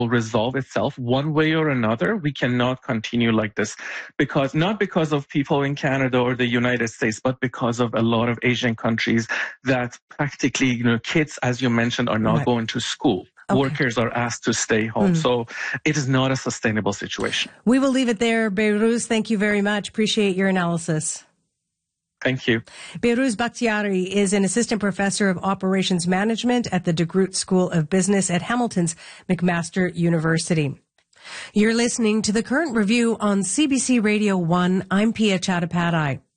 resolve itself one way or another. We cannot continue like this not because of people in Canada or the United States, but because of a lot of Asian countries that practically, kids, as you mentioned, are not going to school. Okay. Workers are asked to stay home. So it is not a sustainable situation. We will leave it there. Behrooz, thank you very much. Appreciate your analysis. Thank you. Behrooz Bakhtiari is an assistant professor of operations management at the De Groot School of Business at Hamilton's McMaster University. You're listening to The Current Review on CBC Radio 1. I'm Pia Chattopadhyay.